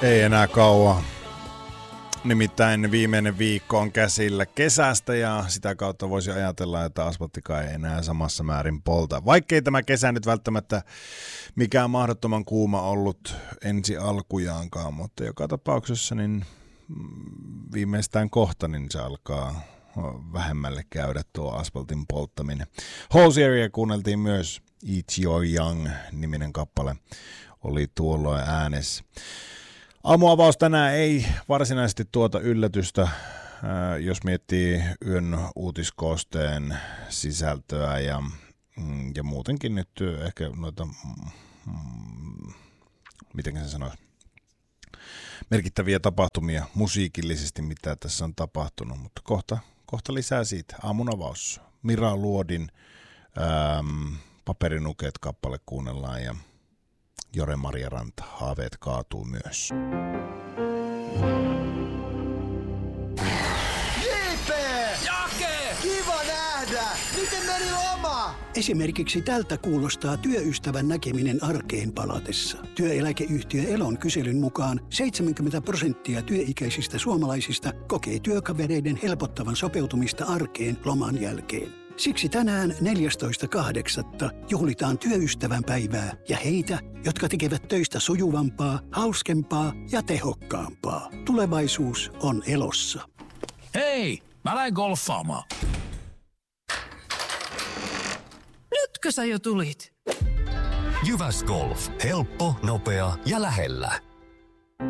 Ei enää kauan. Nimittäin viimeinen viikko on käsillä kesästä ja sitä kautta voisi ajatella, että asfalttikaan ei enää samassa määrin polta. Vaikkei tämä kesä nyt välttämättä mikään mahdottoman kuuma ollut ensi alkujaankaan, mutta joka tapauksessa niin viimeistään kohta niin se alkaa vähemmälle käydä tuo asfaltin polttaminen. Hosieria kuunneltiin myös Eat Your Young-niminen kappale oli tuolloin äänessä. Aamuavaus tänään ei varsinaisesti tuota yllätystä, jos miettii yön uutiskoosteen sisältöä ja muutenkin nyt ehkä noita, miten se sanoisi, merkittäviä tapahtumia musiikillisesti, mitä tässä on tapahtunut, mutta kohta lisää siitä. Aamun avaus. Mira Luodin Paperinukeet kappale kuunnellaan ja Jore-Maria Ranta, Haaveet kaatuu myös. JP! Jake! Kiva nähdä! Miten meni loma? Esimerkiksi tältä kuulostaa työystävän näkeminen arkeen palatessa. Työeläkeyhtiö Elon kyselyn mukaan 70% työikäisistä suomalaisista kokee työkavereiden helpottavan sopeutumista arkeen loman jälkeen. Siksi tänään 14.8. juhlitaan työystävän päivää ja heitä, jotka tekevät töistä sujuvampaa, hauskempaa ja tehokkaampaa. Tulevaisuus on Elossa. Hei, mä lähden golfaamaan. Nytkö sä jo tulit? Jyväs Golf. Helppo, nopea ja lähellä.